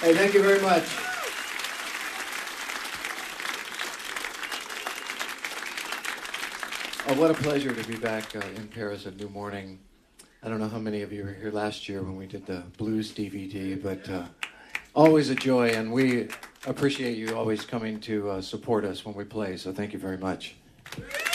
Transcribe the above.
Hey, thank you very much. Oh, what a pleasure to be back in Paris at New Morning. I don't know how many of you were here last year when we did the blues DVD, but always a joy, and we appreciate you always coming to support us when we play, so thank you very much.